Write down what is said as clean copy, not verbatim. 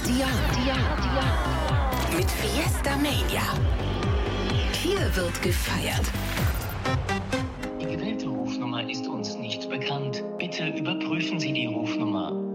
Mit Fiesta Mania. Hier wird gefeiert. Die gewählte Rufnummer ist uns nicht bekannt. Bitte überprüfen Sie die Rufnummer.